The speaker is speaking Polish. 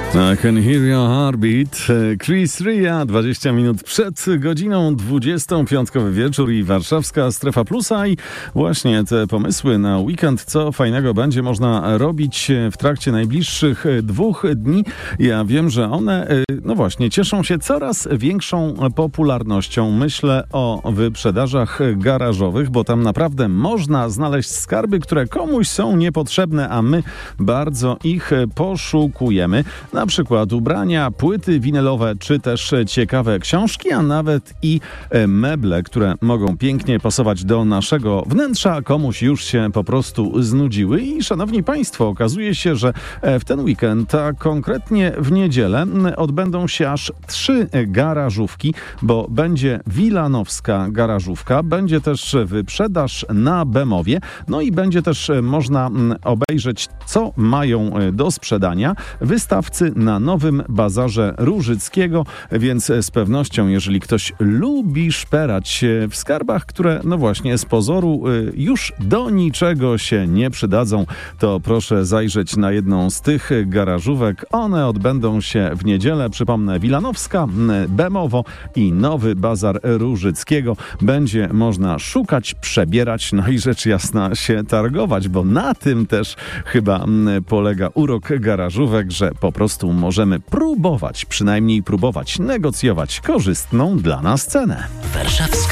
I can hear your heartbeat. Chris Ria, 20 minut przed godziną 20, piątkowy wieczór i warszawska Strefa Plusa i właśnie te pomysły na weekend, co fajnego będzie można robić w trakcie najbliższych 2 dni. Ja wiem, że one, no właśnie, cieszą się coraz większą popularnością. Myślę o wyprzedażach garażowych, bo tam naprawdę można znaleźć skarby, które komuś są niepotrzebne, a my bardzo ich poszukujemy. Na przykład ubrania, płyty winylowe, czy też ciekawe książki, a nawet i meble, które mogą pięknie pasować do naszego wnętrza, komuś już się po prostu znudziły. I szanowni państwo, okazuje się, że w ten weekend, a konkretnie w niedzielę, odbędą się aż 3 garażówki, bo będzie wilanowska garażówka, będzie też wyprzedaż na Bemowie, no i będzie też można obejrzeć, co mają do sprzedania wystawcy na Nowym Bazarze Różyckiego, więc z pewnością, jeżeli ktoś lubi szperać w skarbach, które no właśnie z pozoru już do niczego się nie przydadzą, to proszę zajrzeć na jedną z tych garażówek. One odbędą się w niedzielę, przypomnę, Wilanowska, Bemowo i Nowy Bazar Różyckiego. Będzie można szukać, przebierać, no i rzecz jasna się targować, bo na tym też chyba polega urok garażówek, że po prostu możemy próbować, przynajmniej próbować negocjować korzystną dla nas cenę. Warszawska